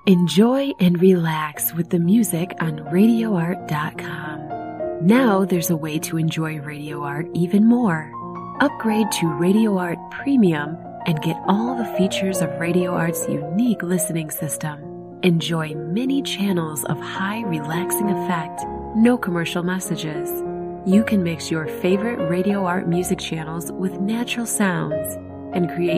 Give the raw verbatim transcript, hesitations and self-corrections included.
Enjoy and relax with the music on radio art dot com. Now there's a way to enjoy Radio Art even more. Upgrade to Radio Art Premium and get all the features of Radio Art's unique listening system. Enjoy many channels of high relaxing effect, no commercial messages. You can mix your favorite Radio Art music channels with natural sounds and create